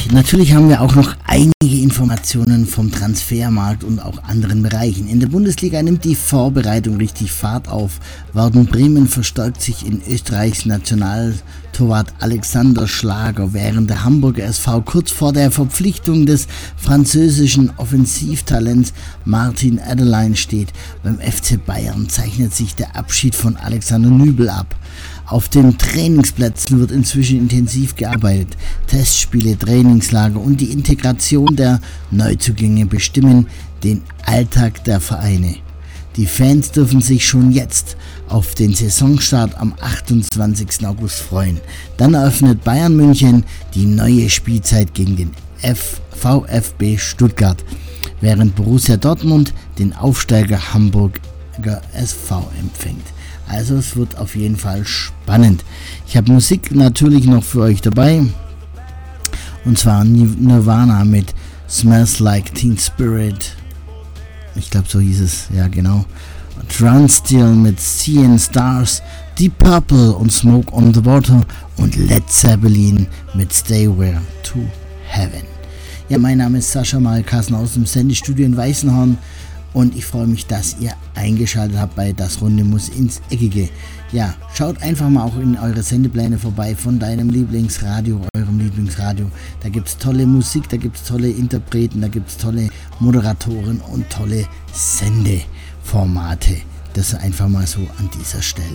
Natürlich haben wir auch noch einige Informationen vom Transfermarkt und auch anderen Bereichen. In der Bundesliga nimmt die Vorbereitung richtig Fahrt auf. Werder Bremen verstärkt sich in Österreichs Nationaltorwart Alexander Schlager, während der Hamburger SV kurz vor der Verpflichtung des französischen Offensivtalents Martin Adelein steht. Beim FC Bayern zeichnet sich der Abschied von Alexander Nübel ab. Auf den Trainingsplätzen wird inzwischen intensiv gearbeitet. Testspiele, Trainingslager und die Integration der Neuzugänge bestimmen den Alltag der Vereine. Die Fans dürfen sich schon jetzt auf den Saisonstart am 28. August freuen. Dann eröffnet Bayern München die neue Spielzeit gegen den VfB Stuttgart, während Borussia Dortmund den Aufsteiger Hamburger SV empfängt. Also es wird auf jeden Fall spannend. Ich habe Musik natürlich noch für euch dabei. Und zwar Nirvana mit Smells Like Teen Spirit. Ich glaube, so hieß es. Ja, genau. Drumstill mit Seeing Stars. Deep Purple und Smoke on the Water. Und Led Zeppelin mit Stairway to Heaven. Ja, mein Name ist Sascha Malkassen aus dem Sendestudio in Weißenhorn. Und ich freue mich, dass ihr eingeschaltet habt bei Das Runde muss ins Eckige. Ja, schaut einfach mal auch in eure Sendepläne vorbei von deinem Lieblingsradio, eurem Lieblingsradio. Da gibt es tolle Musik, da gibt es tolle Interpreten, da gibt es tolle Moderatoren und tolle Sendeformate. Das einfach mal so an dieser Stelle.